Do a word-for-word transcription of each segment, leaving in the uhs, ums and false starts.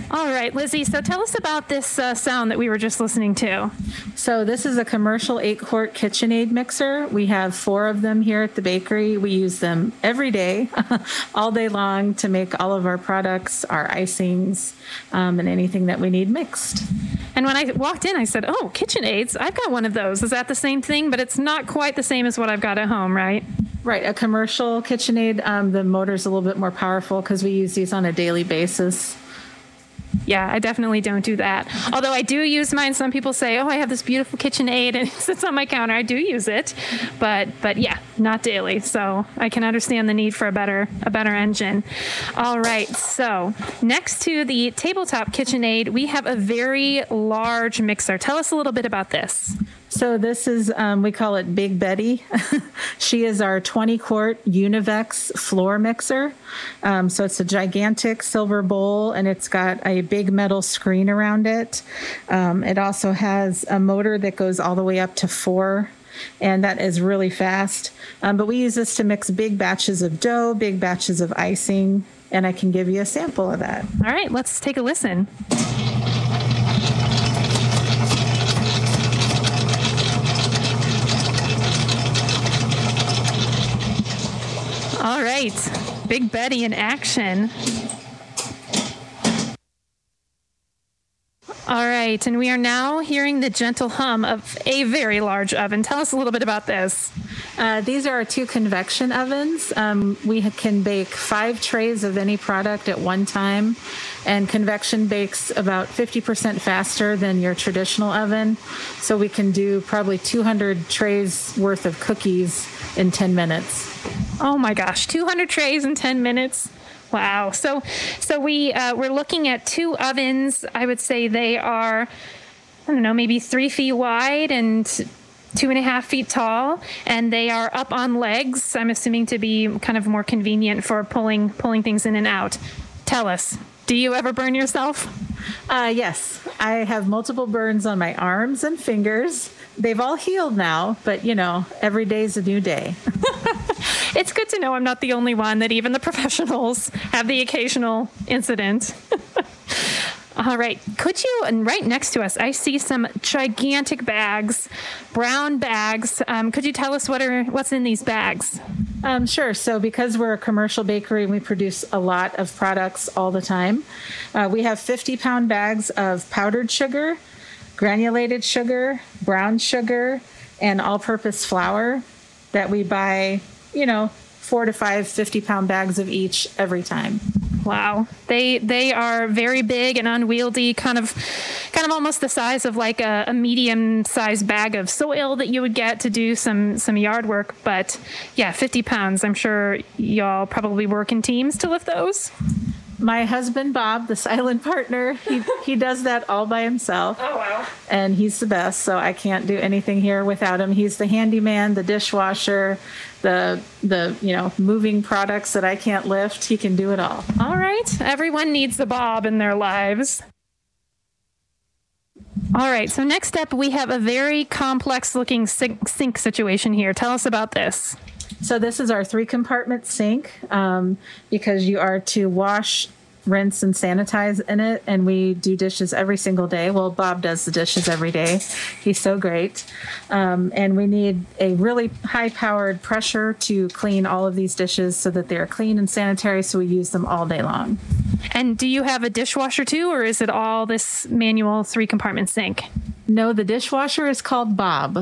All right, Lizzie, so tell us about this uh, sound that we were just listening to. So this is a commercial eight-quart KitchenAid mixer. We have four of them here at the bakery. We use them every day, all day long, to make all of our products, our icings, um, and anything that we need mixed. And when I walked in, I said, oh, KitchenAids, I've got one of those. Is that the same thing? But it's not quite the same as what I've got at home, right? Right. A commercial KitchenAid, um, the motor's a little bit more powerful because we use these on a daily basis. Yeah, I definitely don't do that. Although I do use mine. Some people say, oh, I have this beautiful KitchenAid and it sits on my counter. I do use it, but but yeah, not daily. So I can understand the need for a better a better engine. All right. So next to the tabletop KitchenAid, we have a very large mixer. Tell us a little bit about this. So this is, um, we call it Big Betty. She is our twenty-quart Univex floor mixer. Um, so it's a gigantic silver bowl, and it's got a big metal screen around it. Um, it also has a motor that goes all the way up to four, and that is really fast. Um, but we use this to mix big batches of dough, big batches of icing, and I can give you a sample of that. All right, let's take a listen. All right, Big Betty in action. All right, and we are now hearing the gentle hum of a very large oven. Tell us a little bit about this. Uh, these are our two convection ovens. Um, we can bake five trays of any product at one time, and convection bakes about fifty percent faster than your traditional oven. So we can do probably two hundred trays worth of cookies in ten minutes. Oh my gosh, two hundred trays in ten minutes. Wow. So so we, uh, we're looking at two ovens. I would say they are, I don't know, maybe three feet wide and two and a half feet tall, and they are up on legs, I'm assuming to be kind of more convenient for pulling pulling things in and out. Tell us, do you ever burn yourself? Uh, yes. I have multiple burns on my arms and fingers. They've all healed now, but, you know, every day's a new day. It's good to know I'm not the only one, that even the professionals have the occasional incident. All right. Could you, and right next to us, I see some gigantic bags, brown bags. Um, could you tell us what are what's in these bags? Um, sure. So because we're a commercial bakery and we produce a lot of products all the time, uh, we have fifty-pound bags of powdered sugar, granulated sugar, brown sugar, and all-purpose flour that we buy, you know, four to five fifty-pound bags of each every time. Wow. They they are very big and unwieldy, kind of kind of almost the size of like a, a medium-sized bag of soil that you would get to do some, some yard work. But yeah, fifty pounds. I'm sure y'all probably work in teams to lift those. My husband, Bob, the silent partner, he, he does that all by himself. Oh, wow. And he's the best, so I can't do anything here without him. He's the handyman, the dishwasher, the, the you know, moving products that I can't lift. He can do it all. All right. Everyone needs a Bob in their lives. All right. So next up, we have a very complex-looking sink, sink situation here. Tell us about this. So this is our three-compartment sink um, because you are to wash, rinse, and sanitize in it, and we do dishes every single day. Well, Bob does the dishes every day. He's so great. Um, and we need a really high-powered pressure to clean all of these dishes so that they're clean and sanitary, so we use them all day long. And do you have a dishwasher too, or is it all this manual three-compartment sink? No, the dishwasher is called Bob.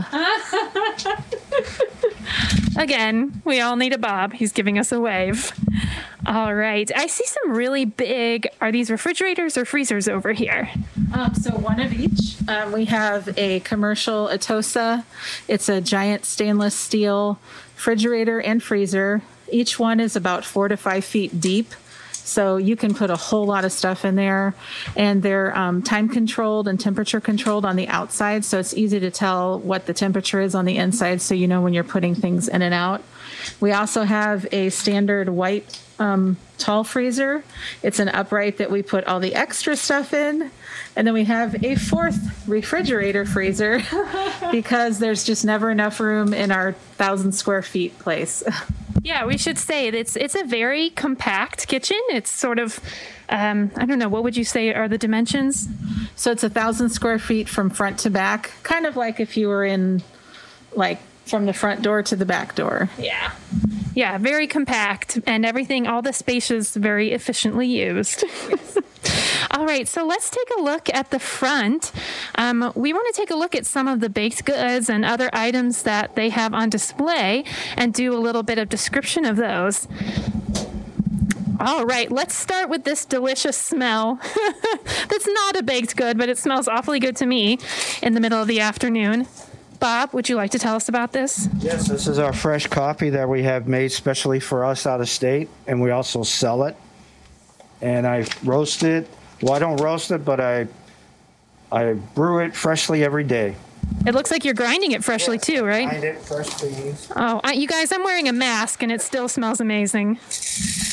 Again, we all need a Bob. He's giving us a wave. All right. I see some really big, are these refrigerators or freezers over here? Um, so one of each. Um, we have a commercial Atosa. It's a giant stainless steel refrigerator and freezer. Each one is about four to five feet deep. So you can put a whole lot of stuff in there, and they're um, time controlled and temperature controlled on the outside. So it's easy to tell what the temperature is on the inside, so you know when you're putting things in and out. We also have a standard white um, tall freezer. It's an upright that we put all the extra stuff in. And then we have a fourth refrigerator freezer because there's just never enough room in our thousand square feet place. Yeah, we should say it. It's it's a very compact kitchen. It's sort of, um, I don't know, what would you say are the dimensions? So it's a thousand square feet from front to back, kind of like if you were in, like, from the front door to the back door. Yeah. Yeah, very compact, and everything, all the space is very efficiently used. Yes. All right, so let's take a look at the front. Um, we want to take a look at some of the baked goods and other items that they have on display and do a little bit of description of those. All right, let's start with this delicious smell. That's not a baked good, but it smells awfully good to me in the middle of the afternoon. Bob, would you like to tell us about this? Yes, this is our fresh coffee that we have made specially for us out of state, and we also sell it. And I roast it. Well, I don't roast it, but I I brew it freshly every day. It looks like you're grinding it freshly Yes, too, right? Grind it, fresh beans. Oh, I, you guys, I'm wearing a mask and it still smells amazing.